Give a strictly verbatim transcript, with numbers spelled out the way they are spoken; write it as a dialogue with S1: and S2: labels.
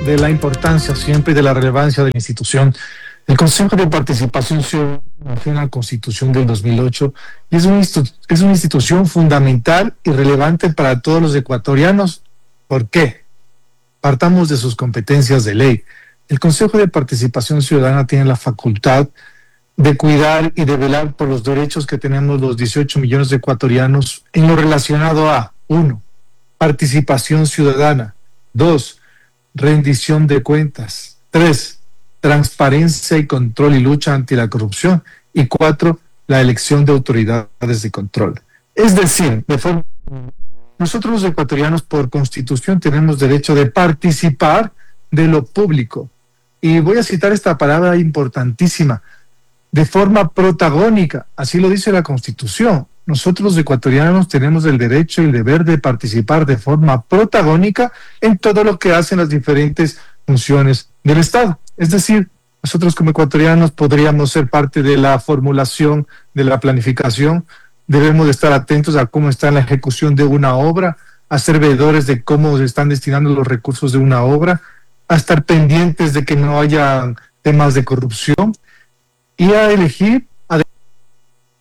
S1: de la importancia siempre y de la relevancia de la institución. El Consejo de Participación Ciudadana nació en la Constitución del dos mil ocho y es una, es una institución fundamental y relevante para todos los ecuatorianos. ¿Por qué? Partamos de sus competencias de ley. El Consejo de Participación Ciudadana tiene la facultad de cuidar y de velar por los derechos que tenemos los dieciocho millones de ecuatorianos en lo relacionado a, uno, participación ciudadana, dos, rendición de cuentas, tres, transparencia y control y lucha ante la corrupción, y cuatro, la elección de autoridades de control. Es decir, de forma, nosotros los ecuatorianos por constitución tenemos derecho de participar de lo público. Y voy a citar esta palabra importantísima, de forma protagónica, así lo dice la Constitución. Nosotros los ecuatorianos tenemos el derecho y el deber de participar de forma protagónica en todo lo que hacen las diferentes funciones del Estado. Es decir, nosotros como ecuatorianos podríamos ser parte de la formulación, de la planificación, debemos de estar atentos a cómo está la ejecución de una obra, a ser veedores de cómo se están destinando los recursos de una obra, a estar pendientes de que no haya temas de corrupción, y a elegir